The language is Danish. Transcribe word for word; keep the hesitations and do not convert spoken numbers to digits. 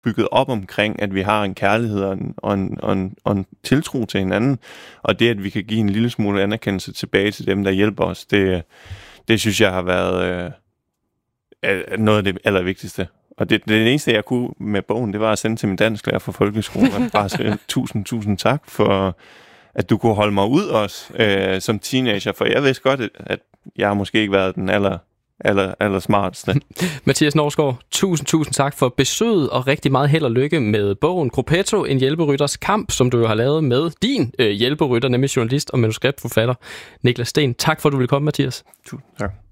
bygget op omkring, at vi har en kærlighed og en, og en, og en, og en tiltro til hinanden, og det, at vi kan give en lille smule anerkendelse tilbage til dem, der hjælper os, det, det synes jeg har været øh, noget af det allervigtigste. Og det, det eneste, jeg kunne med bogen, det var at sende til min dansklærer fra folkeskolen, og bare sige tusind, tusind tak for, at du kunne holde mig ud også øh, som teenager, for jeg vidste godt, at jeg har måske ikke været den aller Aller, aller smarteste. Mathias Norsgaard, tusind, tusind tak for besøget, og rigtig meget held og lykke med bogen Gruppetto, en hjælperytters kamp, som du jo har lavet med din øh, hjælperytter, nemlig journalist og manuskriptforfatter Niklas Sten. Tak for, at du ville komme, Mathias. Tusind tak.